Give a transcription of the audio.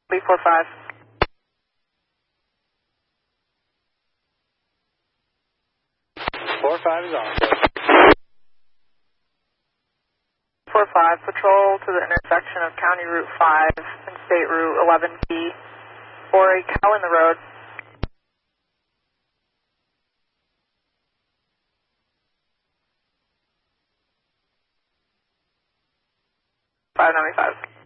B45. 45 is on. 45, patrol to the intersection of County Route 5 and State Route 11B for a cow in the road. 595.